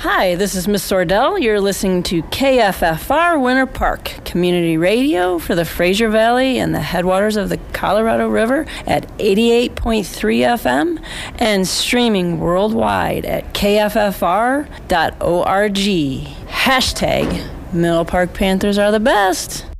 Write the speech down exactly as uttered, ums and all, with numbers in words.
Hi, this is Miss Sordell. You're listening to K F F R Winter Park, community radio for the Fraser Valley and the headwaters of the Colorado River at eighty-eight point three F M and streaming worldwide at K F F R dot org. Hashtag Middle Park Panthers are the best.